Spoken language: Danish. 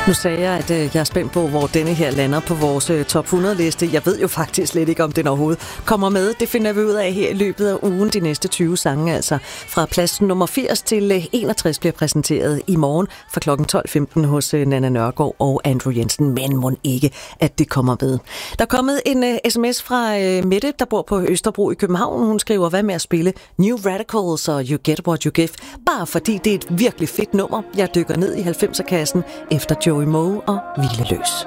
Nu sagde jeg, at jeg er spændt på, hvor denne her lander på vores top 100-liste. Jeg ved jo faktisk slet ikke, om den overhovedet kommer med. Det finder vi ud af her i løbet af ugen. De næste 20 sange, altså fra plads nummer 80 til 61, bliver præsenteret i morgen fra kl. 12.15 hos Nanna Nørgaard og Andrew Jensen. Men mon ikke, at det kommer med. Der er kommet en sms fra Mette, der bor på Østerbro i København. Hun skriver, hvad med at spille New Radicals og You Get What You Give? Bare fordi det er et virkelig fedt nummer. Jeg dykker ned i 90'er-kassen efter Joey Moe og Hvileløs.